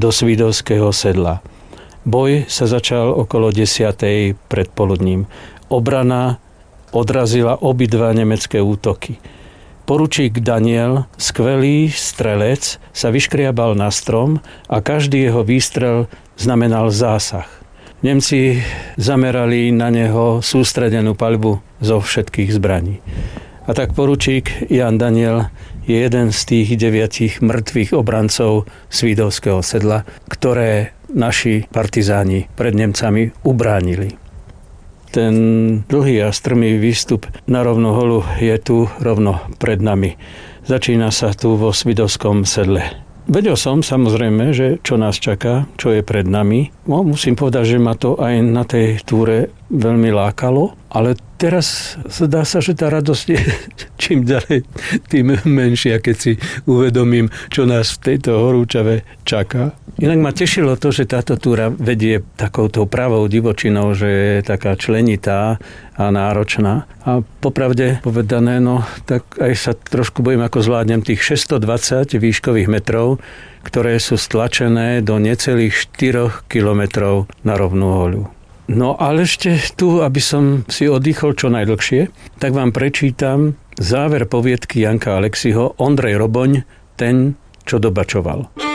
do Svídovského sedla. Boj sa začal okolo 10:00 predpoludním. Obrana odrazila obidva nemecké útoky. Poručík Daniel, skvelý strelec, sa vyškriabal na strom a každý jeho výstrel znamenal zásah. Nemci zamerali na neho sústredenú paľbu zo všetkých zbraní. A tak poručík Jan Daniel je jeden z tých 9 mŕtvych obrancov Svídovského sedla, ktoré naši partizáni pred Nemcami ubránili. Ten dlhý a strmý výstup na rovnú holu je tu rovno pred nami. Začína sa tu vo Svídovskom sedle. Vedel som samozrejme, že čo nás čaká, čo je pred nami. No, musím povedať, že ma to aj na tej túre veľmi lákalo, ale teraz zdá sa, že tá radosť je čím ďalej, tým menšia, keď si uvedomím, čo nás v tejto horúčave čaká. Inak ma tešilo to, že táto túra vedie takouto pravou divočinou, že je taká členitá a náročná. A popravde povedané, tak aj sa trošku bojím, ako zvládnem tých 620 výškových metrov, ktoré sú stlačené do necelých 4 kilometrov na rovnú hoľu. No ale ešte tu, aby som si oddychol čo najdlhšie, tak vám prečítam záver poviedky Janka Aleksiho Ondrej Roboň, ten, čo dobačoval.